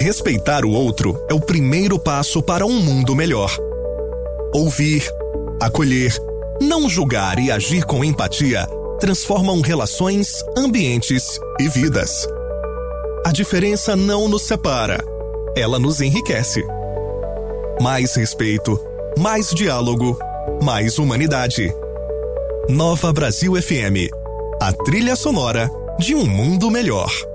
Respeitar o outro é o primeiro passo para um mundo melhor. Ouvir, acolher, não julgar e agir com empatia transformam relações, ambientes e vidas. A diferença não nos separa, ela nos enriquece. Mais respeito, mais diálogo, mais humanidade. Nova Brasil FM, a trilha sonora de um mundo melhor.